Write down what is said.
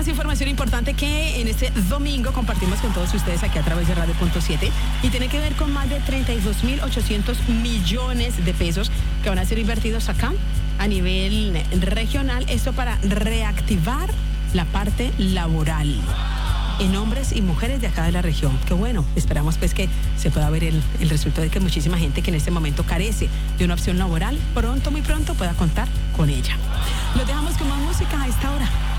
más información importante que en este domingo compartimos con todos ustedes aquí a través de Radio.7 y tiene que ver con más de 32.800 millones de pesos que van a ser invertidos acá a nivel regional. Esto para reactivar la parte laboral en hombres y mujeres de acá de la región. Qué bueno, esperamos pues que se pueda ver el resultado de que muchísima gente que en este momento carece de una opción laboral, pronto, muy pronto pueda contar con ella. Los dejamos con más música a esta hora.